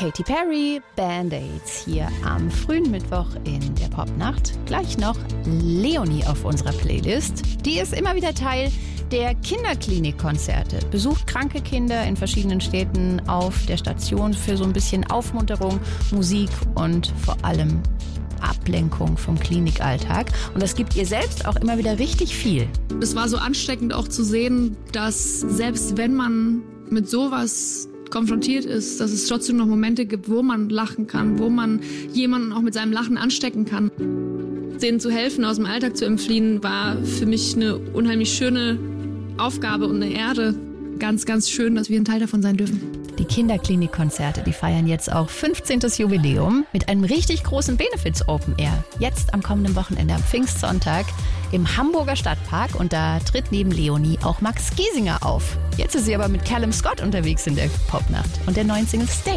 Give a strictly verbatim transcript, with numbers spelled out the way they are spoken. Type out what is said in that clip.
Katy Perry, Band-Aids hier am frühen Mittwoch in der Popnacht. Gleich noch Leonie auf unserer Playlist. Die ist immer wieder Teil der Kinderklinikkonzerte. Besucht kranke Kinder in verschiedenen Städten auf der Station für so ein bisschen Aufmunterung, Musik und vor allem Ablenkung vom Klinikalltag. Und das gibt ihr selbst auch immer wieder richtig viel. Es war so ansteckend auch zu sehen, dass selbst wenn man mit sowas konfrontiert ist, dass es trotzdem noch Momente gibt, wo man lachen kann, wo man jemanden auch mit seinem Lachen anstecken kann. Denen zu helfen, aus dem Alltag zu entfliehen, war für mich eine unheimlich schöne Aufgabe und eine Ehre. Ganz, ganz schön, dass wir ein Teil davon sein dürfen. Die Kinderklinikkonzerte, die feiern jetzt auch fünfzehntes Jubiläum mit einem richtig großen Benefits Open Air. Jetzt am kommenden Wochenende, am Pfingstsonntag im Hamburger Stadtpark. Und da tritt neben Leonie auch Max Giesinger auf. Jetzt ist sie aber mit Callum Scott unterwegs in der Popnacht und der neuen Single Stay.